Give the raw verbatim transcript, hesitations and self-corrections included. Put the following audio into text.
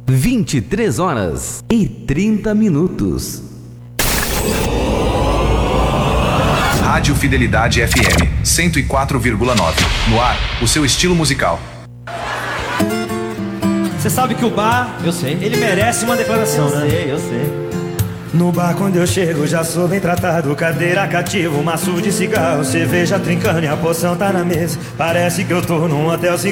vinte e três horas e trinta minutos. Rádio Fidelidade F M cento e quatro vírgula nove. No ar, o seu estilo musical. Você sabe que o bar, Eu sei. ele merece uma declaração, Eu né? sei, eu sei. No bar quando eu chego já sou bem tratado. Cadeira cativa, maço de cigarro, cerveja trincando e a poção tá na mesa. Parece que eu tô num hotel